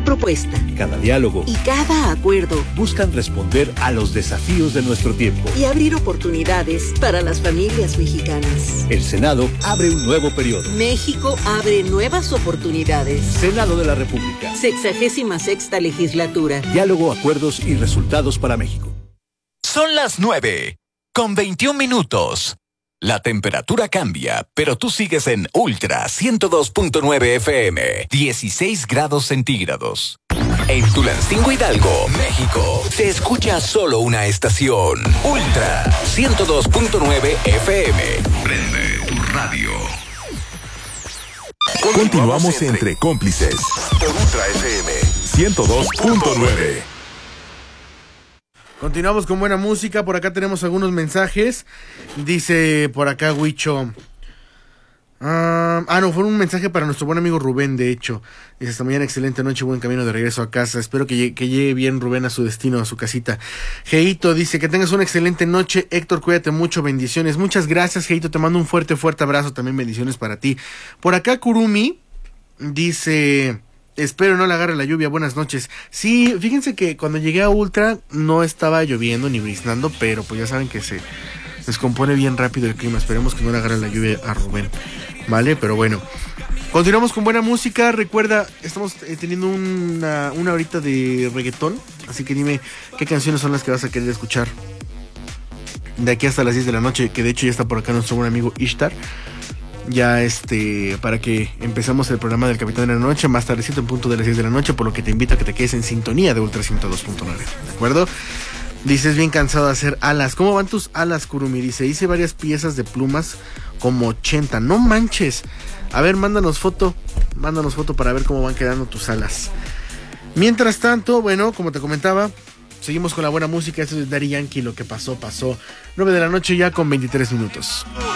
Cada propuesta, cada diálogo y cada acuerdo buscan responder a los desafíos de nuestro tiempo y abrir oportunidades para las familias mexicanas. El Senado abre un nuevo periodo. México abre nuevas oportunidades. Senado de la República. 66ª legislatura. Diálogo, acuerdos y resultados para México. Son las 9:21. La temperatura cambia, pero tú sigues en Ultra 102.9 FM, 16 grados centígrados. En Tulancingo, Hidalgo, México, se escucha solo una estación. Ultra 102.9 FM. Prende tu radio. Continuamos entre cómplices. Por Ultra FM 102.9. Continuamos con buena música. Por acá tenemos algunos mensajes. Dice por acá Huicho. No, fue un mensaje para nuestro buen amigo Rubén, de hecho. Dice: esta mañana, excelente noche, buen camino de regreso a casa. Espero que llegue bien Rubén a su destino, a su casita. Geito dice: que tengas una excelente noche. Héctor, cuídate mucho, bendiciones. Muchas gracias, Geito, te mando un fuerte abrazo, también bendiciones para ti. Por acá Kurumi dice: espero no le agarre la lluvia, buenas noches. Sí, fíjense que cuando llegué a Ultra no estaba lloviendo ni briznando, pero pues ya saben que se descompone bien rápido el clima. Esperemos que no le agarre la lluvia a Rubén, ¿vale? Pero bueno, continuamos con buena música. Recuerda, estamos teniendo una horita de reggaetón, así que dime qué canciones son las que vas a querer escuchar de aquí hasta las 10 de la noche, que de hecho ya está por acá nuestro buen amigo Ishtar. Ya para que empezamos el programa del Capitán de la Noche más tardecito, en punto de las 10 de la noche, por lo que te invito a que te quedes en sintonía de Ultra 102.9, ¿de acuerdo? Dices: bien cansado de hacer alas. ¿Cómo van tus alas, Kurumi? Dice: hice varias piezas de plumas, como 80. No manches. A ver, mándanos foto para ver cómo van quedando tus alas. Mientras tanto, bueno, como te comentaba, seguimos con la buena música. Esto es Daddy Yankee, Lo que pasó, pasó. 9 de la noche ya con 23 minutos.